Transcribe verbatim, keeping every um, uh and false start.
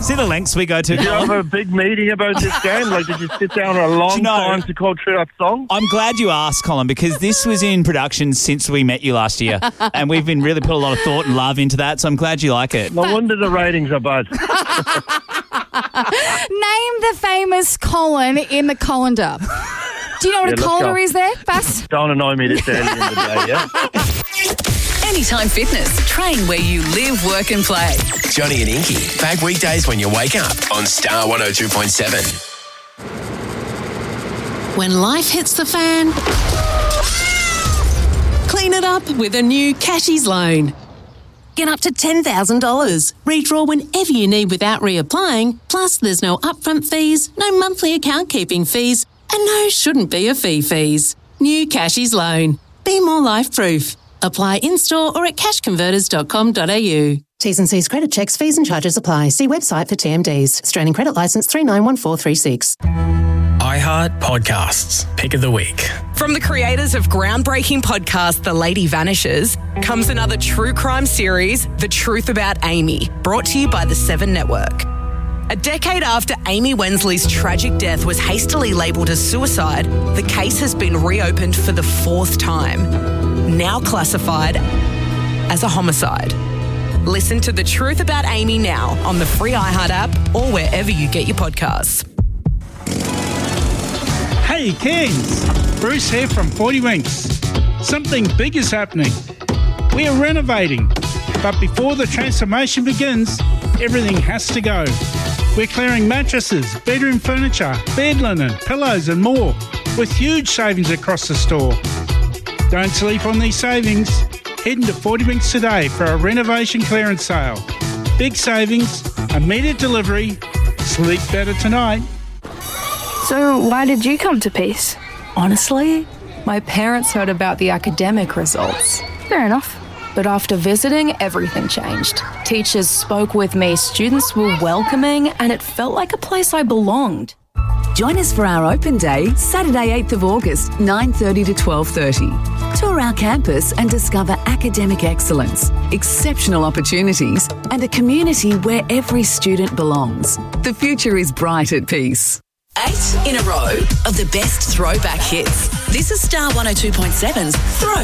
See the lengths we go to. Did you have a big meeting about this game? Like, did you sit down a long you know, time to go through that song? I'm glad you asked, Colin, because this was in production since we met you last year, and we've been really put a lot of thought and love into that, so I'm glad you like it. No wonder the ratings are bad. Name the famous Colin in the colander. Do you know what Yeah, a let's colander go. is there, Bass? Don't annoy me this early in the day, yeah? Anytime Fitness. Train where you live, work and play. Johnny and Inky, back weekdays when you wake up on Star one oh two point seven. When life hits the fan, clean it up with a new Cashies loan. Get up to ten thousand dollars. Redraw whenever you need without reapplying. Plus, there's no upfront fees, no monthly account keeping fees, and no shouldn't be a fee fees. New Cashies loan. Be more life-proof. Apply in-store or at cash converters dot com dot a u. T's and C's credit checks, fees and charges apply. See website for T M Ds. Australian Credit Licence three nine one four three six. iHeart Podcasts. Pick of the week. From the creators of groundbreaking podcast The Lady Vanishes comes another true crime series, The Truth About Amy, brought to you by the Seven Network. A decade after Amy Wensley's tragic death was hastily labelled as suicide, the case has been reopened for the fourth time, now classified as a homicide. Listen to The Truth About Amy now on the free iHeart app or wherever you get your podcasts. Hey kids, Bruce here from forty Winks. Something big is happening. We are renovating, but before the transformation begins, everything has to go. We're clearing mattresses, bedroom furniture, bed linen, pillows and more, with huge savings across the store. Don't sleep on these savings. Head into forty Winks today for a renovation clearance sale. Big savings, immediate delivery, sleep better tonight. So why did you come to Peace? Honestly, my parents heard about the academic results. Fair enough. But after visiting, everything changed. Teachers spoke with me, students were welcoming, and it felt like a place I belonged. Join us for our open day, Saturday eighth of August, nine thirty to twelve thirty. Tour our campus and discover academic excellence, exceptional opportunities, and a community where every student belongs. The future is bright at Peace. Eight in a row of the best throwback hits. This is Star one oh two point seven's Throw